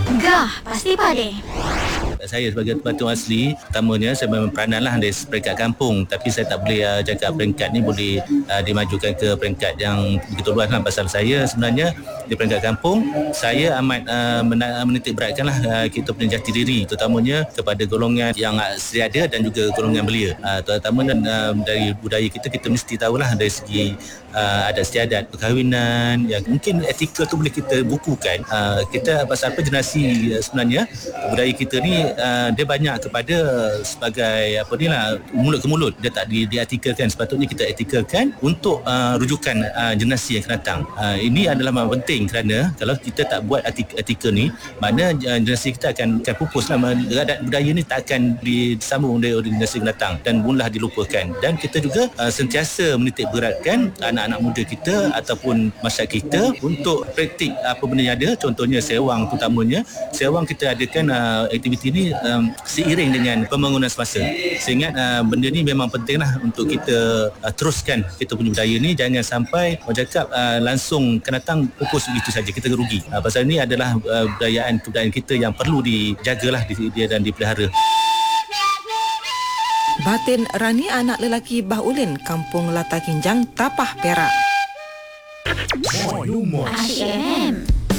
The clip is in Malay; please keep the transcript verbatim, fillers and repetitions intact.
Gah, pasti pade. Saya sebagai pembantu asli, pertamanya saya memang peranan lah dari peringkat kampung, tapi saya tak boleh uh, cakap peringkat ni boleh uh, dimajukan ke peringkat yang begitu luas lah. Pasal saya sebenarnya di peringkat kampung, saya amat uh, menitik beratkan lah uh, kita punya jati diri, terutamanya kepada golongan yang sedia dan juga golongan belia. Uh, terutama dan, uh, dari budaya kita, kita mesti tahulah dari segi uh, adat istiadat, perkahwinan, yang mungkin etika tu boleh kita bukukan. Uh, kita pasal apa generasi uh, sebenarnya budaya kita ni Uh, dia banyak kepada sebagai apa ni lah, mulut ke mulut, dia tak di, diartikelkan. Sepatutnya kita artikelkan untuk uh, rujukan uh, generasi yang akan datang. Uh, ini adalah penting, kerana kalau kita tak buat artik- artikel ni, mana uh, generasi kita akan, akan pupus lah. Adat budaya ni tak akan disambung oleh generasi yang datang dan mudah dilupakan. Dan kita juga uh, sentiasa menitik beratkan anak-anak muda kita ataupun masyarakat kita untuk praktik apa benda yang ada. Contohnya sewang, terutamanya sewang kita adakan uh, aktiviti ni um, seiring dengan pembangunan semasa. Saya ingat uh, benda ni memang pentinglah untuk kita uh, teruskan kita punya budaya ni. Jangan sampai orang cakap uh, langsung akan datang pupus begitu saja, kita rugi. Uh, pasal ni adalah uh, budayaan kebudayaan kita yang perlu dijagalah dia dan dipelihara. Batin Rani, anak lelaki Bah Ulin, Kampung Lata Kinjang, Tapah, Perak. Asyik M.